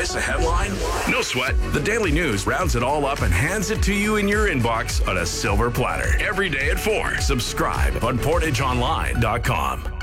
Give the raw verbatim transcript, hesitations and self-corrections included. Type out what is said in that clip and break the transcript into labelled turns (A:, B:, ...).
A: Miss a headline? No sweat. The Daily News rounds it all up and hands it to you in your inbox on a silver platter. Every day at four. Subscribe on portage online dot com.